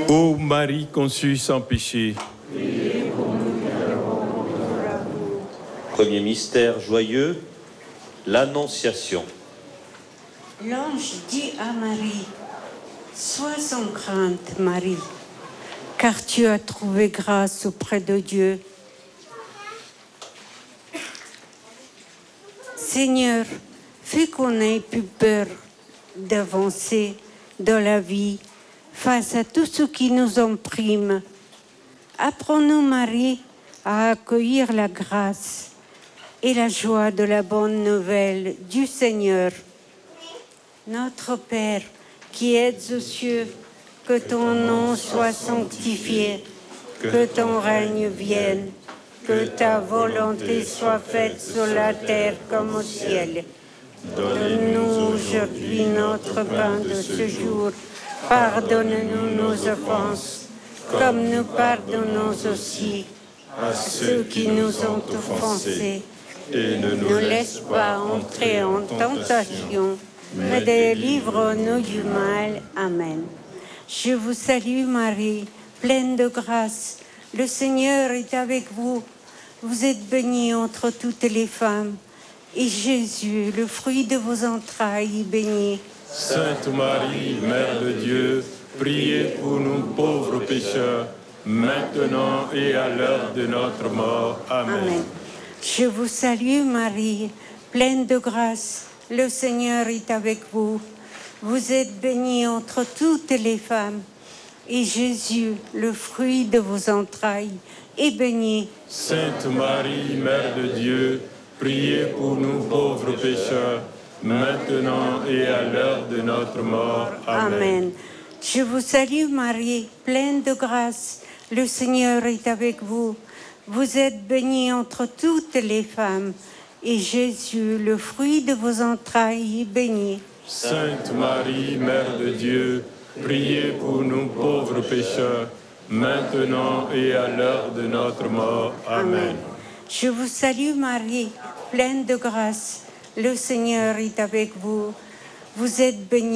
Ô Marie conçue sans péché. Premier mystère joyeux, l'Annonciation. L'ange dit à Marie, « Sois sans crainte, Marie, car tu as trouvé grâce auprès de Dieu. Seigneur, fais qu'on n'ait plus peur d'avancer dans la vie face à tout ce qui nous opprime. Apprends-nous, Marie, à accueillir la grâce et la joie de la bonne nouvelle du Seigneur. Notre Père, qui êtes aux cieux, que ton nom soit sanctifié, que ton règne vienne, que ta volonté soit faite sur la terre comme au ciel. Donne-nous aujourd'hui notre pain de ce jour. Pardonne-nous nos offenses, comme nous pardonnons aussi à ceux qui nous ont offensés. Et ne nous laisse pas entrer en tentation, mais délivre-nous du mal. Amen. Je vous salue Marie, pleine de grâce. Le Seigneur est avec vous. Vous êtes bénie entre toutes les femmes. Et Jésus, le fruit de vos entrailles, est béni. Sainte Marie, Mère de Dieu, priez pour nous pauvres pécheurs, maintenant et à l'heure de notre mort. Amen. Amen. Je vous salue Marie, pleine de grâce. Le Seigneur est avec vous. Vous êtes bénie entre toutes les femmes. Et Jésus, le fruit de vos entrailles, est béni. Sainte Marie, Mère de Dieu, priez pour nous pauvres pécheurs, maintenant et à l'heure de notre mort. Amen. Amen. Je vous salue Marie, pleine de grâce. Le Seigneur est avec vous. Vous êtes bénie entre toutes les femmes. Et Jésus, le fruit de vos entrailles, est béni. Sainte Marie, Mère de Dieu, priez pour nous pauvres pécheurs, maintenant et à l'heure de notre mort. Amen. Je vous salue Marie, pleine de grâce. Le Seigneur est avec vous. Vous êtes bénie